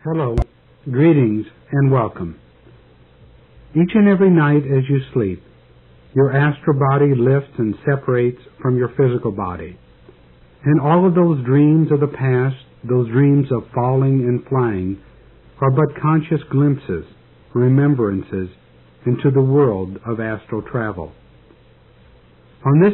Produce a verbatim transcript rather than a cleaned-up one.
Hello, greetings, and welcome. Each and every night as you sleep, your astral body lifts and separates from your physical body. And all of those dreams of the past, those dreams of falling and flying, are but conscious glimpses, remembrances into the world of astral travel. On this